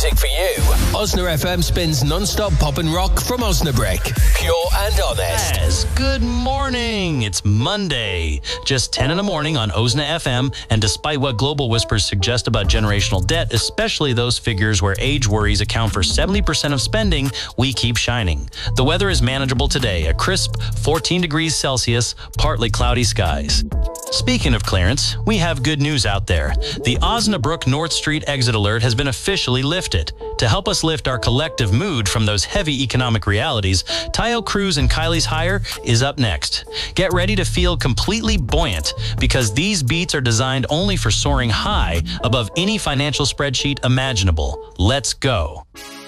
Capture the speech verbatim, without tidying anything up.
music for you. Osna F M spins non-stop pop and rock from Osnabrick. Pure and honest. Yes, good morning. It's Monday. Just ten in the morning on Osna F M, and despite what Global Whispers suggest about generational debt, especially those figures where age worries account for seventy percent of spending, we keep shining. The weather is manageable today, a crisp fourteen degrees Celsius, partly cloudy skies. Speaking of clearance, we have good news out there. The Osnabrück North Street exit alert has been officially lifted. To help us lift our collective mood from those heavy economic realities, Tayo Cruz and Kylie's Higher is up next. Get ready to feel completely buoyant, because these beats are designed only for soaring high above any financial spreadsheet imaginable. Let's go.